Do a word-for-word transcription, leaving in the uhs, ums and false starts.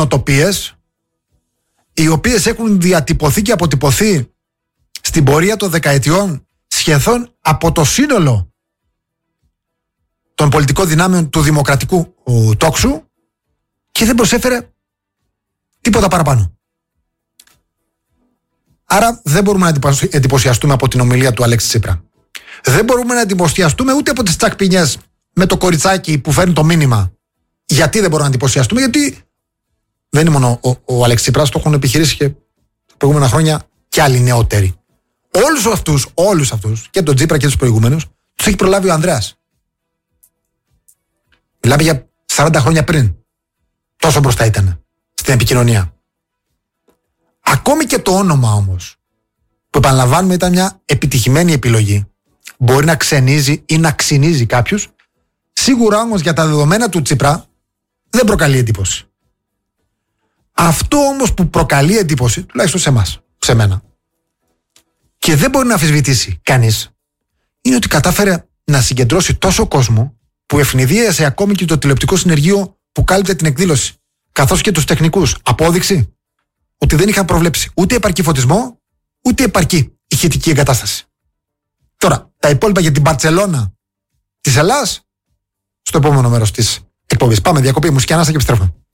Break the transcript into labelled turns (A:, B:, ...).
A: νοοτοπίες, οι οποίες έχουν διατυπωθεί και αποτυπωθεί στην πορεία των δεκαετιών σχεδόν από το σύνολο των πολιτικών δυνάμεων του δημοκρατικού τόξου και δεν προσέφερε τίποτα παραπάνω. Άρα δεν μπορούμε να εντυπωσιαστούμε από την ομιλία του Αλέξη Τσίπρα. Δεν μπορούμε να εντυπωσιαστούμε ούτε από τις τσακπινιές με το κοριτσάκι που φέρνει το μήνυμα. Γιατί δεν μπορούμε να εντυπωσιαστούμε? Γιατί δεν είναι μόνο ο, ο, ο Αλέξη Τσίπρας, το έχουν επιχειρήσει και τα προηγούμενα χρόνια και άλλοι νεότεροι. Όλους αυτούς, όλους αυτούς, και τον Τσίπρα και τους προηγούμενους, τους έχει προλάβει ο Ανδρέας. Μιλάμε για σαράντα χρόνια πριν. Τόσο μπροστά ήταν στην επικοινωνία. Ακόμη και το όνομα όμως, που επαναλαμβάνουμε ήταν μια επιτυχημένη επιλογή, μπορεί να ξενίζει ή να ξυνίζει κάποιους, σίγουρα όμως για τα δεδομένα του Τσίπρα δεν προκαλεί εντύπωση. Αυτό όμως που προκαλεί εντύπωση, τουλάχιστον σε εμάς, σε μένα, και δεν μπορεί να αμφισβητήσει κανείς, είναι ότι κατάφερε να συγκεντρώσει τόσο κόσμο που ευνηδίασε ακόμη και το τηλεοπτικό συνεργείο που κάλυπτε την εκδήλωση, καθώς και τους τεχνικούς. Απόδειξη ότι δεν είχαν προβλέψει ούτε επαρκή φωτισμό, ούτε επαρκή ηχητική εγκατάσταση. Τώρα, τα υπόλοιπα για την Μπαρτσελώνα της Ελλάδας, στο επόμενο μέρος της εκπομπής. Πάμε διακοπή, μουσική ανάσα και επιστρέφουμε.